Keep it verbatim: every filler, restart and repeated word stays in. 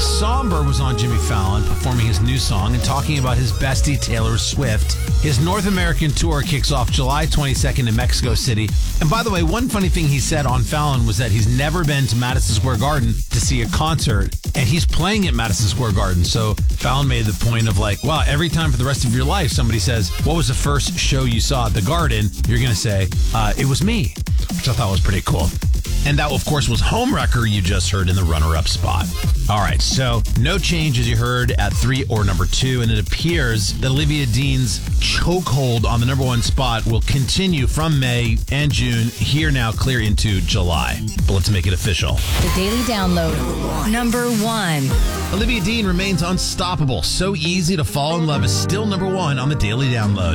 Somber was on Jimmy Fallon performing his new song and talking about his bestie Taylor Swift. His North American tour kicks off July twenty-second in Mexico City. And by the way, one funny thing he said on Fallon was that he's never been to Madison Square Garden to see a concert, and he's playing at Madison Square Garden. So Fallon made the point of like, well, every time for the rest of your life somebody says, what was the first show you saw at the Garden? You're going to say, uh, it was me, which I thought was pretty cool. And that, of course, was Homewrecker you just heard in the runner-up spot. All right, so no change as you heard at three or number two, and it appears that Olivia Dean's chokehold on the number one spot will continue from May and June, here now clear into July. But let's make it official. The Daily Download. Number one. Olivia Dean remains unstoppable. So easy to fall in love is still number one on the Daily Download.